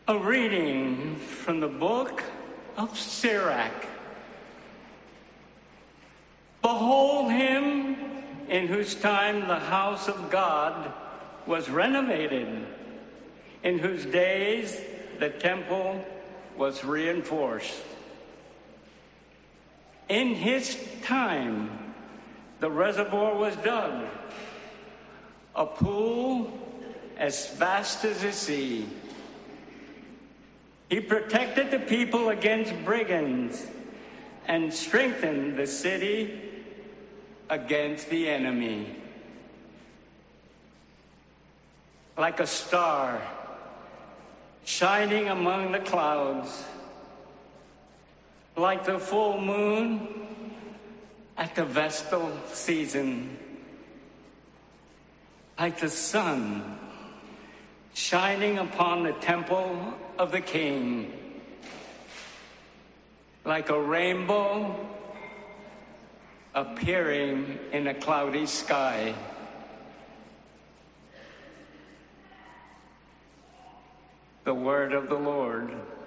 A reading from the book of Sirach. Behold him in whose time the house of God was renovated, in whose days the temple was reinforced. In his time the reservoir was dug, a pool as vast as the sea. He protected the people against brigands and strengthened the city against the enemy. Like a star shining among the clouds, like the full moon at the vestal season, like the sun shining upon the temple of the King, like a rainbow appearing in a cloudy sky. The word of the Lord.